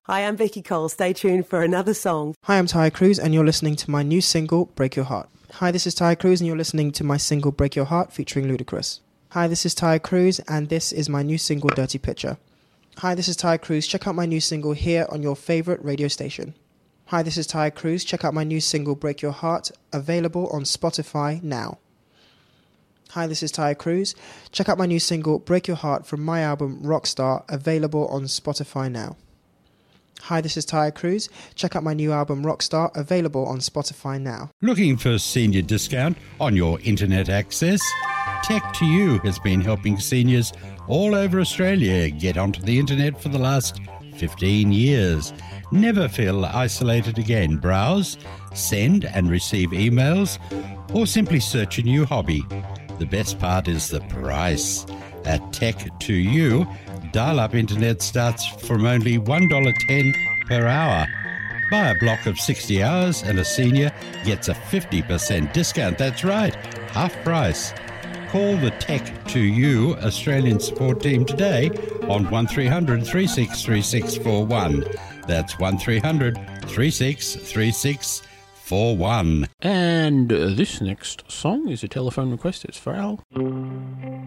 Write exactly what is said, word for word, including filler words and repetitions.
Hi, I'm Vicky Cole. Stay tuned for another song. Hi, I'm Ty Cruz, and you're listening to my new single, Break Your Heart. Hi, this is Ty Cruz, and you're listening to my single, Break Your Heart, featuring Ludacris. Hi, this is Ty Cruz, and this is my new single, Dirty Picture. Hi, this is Ty Cruz. Check out my new single here on your favorite radio station. Hi, this is Ty Cruz. Check out my new single, Break Your Heart, available on Spotify now. Hi, this is Ty Cruz. Check out my new single, Break Your Heart, from my album, Rockstar, available on Spotify now. Hi, this is Ty Cruz. Check out my new album, Rockstar, available on Spotify now. Looking for a senior discount on your internet access? Tech to You has been helping seniors all over Australia get onto the internet for the last fifteen years. Never feel isolated again. Browse, send and receive emails, or simply search a new hobby. The best part is the price. At Tech to You, dial-up internet starts from only one dollar ten per hour. Buy a block of sixty hours and a senior gets a fifty percent discount. That's right, half price. Call the Tech to You Australian support team today on one three hundred, three six three six four one. That's one three hundred, three six three six four one. And uh, this next song is a telephone request. It's for Al.